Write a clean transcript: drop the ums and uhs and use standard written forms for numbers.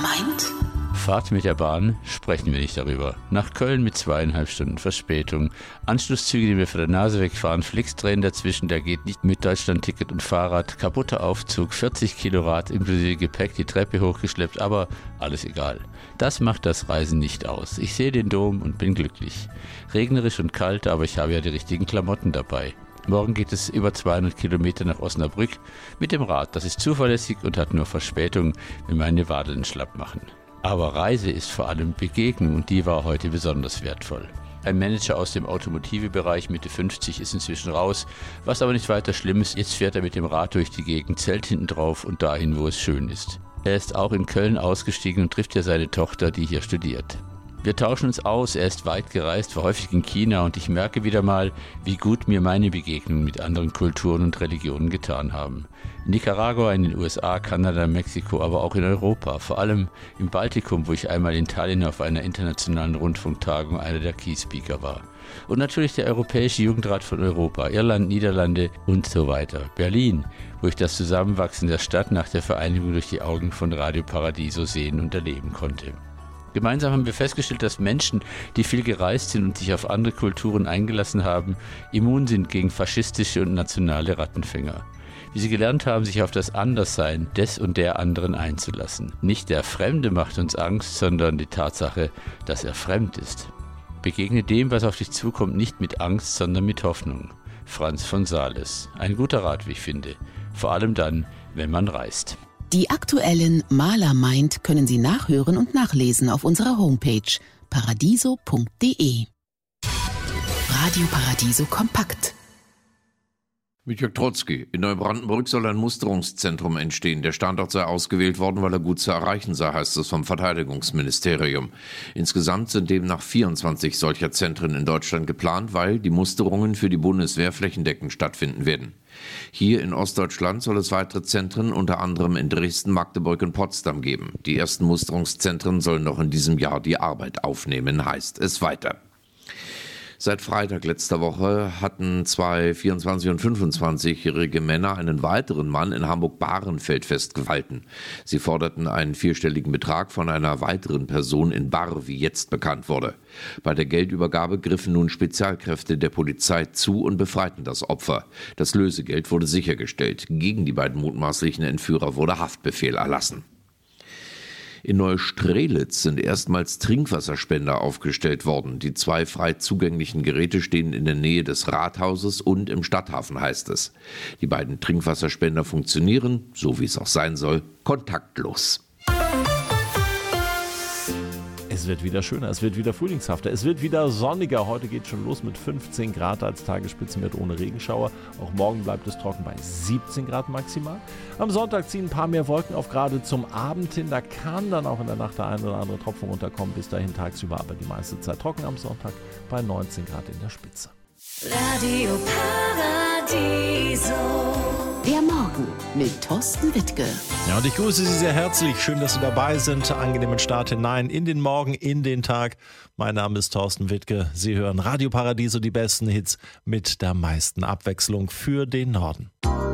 meint? Fahrt mit der Bahn, sprechen wir nicht darüber. Nach Köln mit 2,5 Stunden Verspätung. Anschlusszüge, die mir vor der Nase wegfahren, Flixtrain dazwischen, der geht nicht mit Deutschland-Ticket und Fahrrad. Kaputter Aufzug, 40 Kilo Rad inklusive Gepäck, die Treppe hochgeschleppt, aber alles egal. Das macht das Reisen nicht aus. Ich sehe den Dom und bin glücklich. Regnerisch und kalt, aber ich habe ja die richtigen Klamotten dabei. Morgen geht es über 200 Kilometer nach Osnabrück mit dem Rad. Das ist zuverlässig und hat nur Verspätung, wenn meine Wadeln schlapp machen. Aber Reise ist vor allem Begegnung und die war heute besonders wertvoll. Ein Manager aus dem Automotive-Bereich Mitte 50 ist inzwischen raus, was aber nicht weiter schlimm ist. Jetzt fährt er mit dem Rad durch die Gegend, Zelt hinten drauf und dahin, wo es schön ist. Er ist auch in Köln ausgestiegen und trifft ja seine Tochter, die hier studiert. Wir tauschen uns aus, er ist weit gereist, war häufig in China und ich merke wieder mal, wie gut mir meine Begegnungen mit anderen Kulturen und Religionen getan haben. In Nicaragua, in den USA, Kanada, Mexiko, aber auch in Europa, vor allem im Baltikum, wo ich einmal in Tallinn auf einer internationalen Rundfunktagung einer der Key-Speaker war. Und natürlich der Europäische Jugendrat von Europa, Irland, Niederlande und so weiter. Berlin, wo ich das Zusammenwachsen der Stadt nach der Vereinigung durch die Augen von Radio Paradiso sehen und erleben konnte. Gemeinsam haben wir festgestellt, dass Menschen, die viel gereist sind und sich auf andere Kulturen eingelassen haben, immun sind gegen faschistische und nationale Rattenfänger. Wie sie gelernt haben, sich auf das Anderssein des und der anderen einzulassen. Nicht der Fremde macht uns Angst, sondern die Tatsache, dass er fremd ist. Begegne dem, was auf dich zukommt, nicht mit Angst, sondern mit Hoffnung. Franz von Sales. Ein guter Rat, wie ich finde. Vor allem dann, wenn man reist. Die aktuellen Maler meint können Sie nachhören und nachlesen auf unserer Homepage paradiso.de. Radio Paradiso Kompakt. Mit Jörg Trotzki. In Neubrandenburg soll ein Musterungszentrum entstehen. Der Standort sei ausgewählt worden, weil er gut zu erreichen sei, heißt es vom Verteidigungsministerium. Insgesamt sind demnach 24 solcher Zentren in Deutschland geplant, weil die Musterungen für die Bundeswehr flächendeckend stattfinden werden. Hier in Ostdeutschland soll es weitere Zentren, unter anderem in Dresden, Magdeburg und Potsdam geben. Die ersten Musterungszentren sollen noch in diesem Jahr die Arbeit aufnehmen, heißt es weiter. Seit Freitag letzter Woche hatten zwei 24- und 25-jährige Männer einen weiteren Mann in Hamburg-Bahrenfeld festgehalten. Sie forderten einen vierstelligen Betrag von einer weiteren Person in Barr, wie jetzt bekannt wurde. Bei der Geldübergabe griffen nun Spezialkräfte der Polizei zu und befreiten das Opfer. Das Lösegeld wurde sichergestellt. Gegen die beiden mutmaßlichen Entführer wurde Haftbefehl erlassen. In Neustrelitz sind erstmals Trinkwasserspender aufgestellt worden. Die zwei frei zugänglichen Geräte stehen in der Nähe des Rathauses und im Stadthafen, heißt es. Die beiden Trinkwasserspender funktionieren, so wie es auch sein soll, kontaktlos. Es wird wieder schöner, es wird wieder frühlingshafter, es wird wieder sonniger. Heute geht es schon los mit 15 Grad als Tagesspitzenwert ohne Regenschauer. Auch morgen bleibt es trocken bei 17 Grad maximal. Am Sonntag ziehen ein paar mehr Wolken auf, gerade zum Abend hin. Da kann dann auch in der Nacht der ein oder andere Tropfen runterkommen. Bis dahin tagsüber aber die meiste Zeit trocken am Sonntag bei 19 Grad in der Spitze. Radio Paradiso. Der Morgen mit Thorsten Wittke. Ja, und ich grüße Sie sehr herzlich. Schön, dass Sie dabei sind. Angenehmen Start hinein in den Morgen, in den Tag. Mein Name ist Thorsten Wittke. Sie hören Radio Paradiso, die besten Hits mit der meisten Abwechslung für den Norden.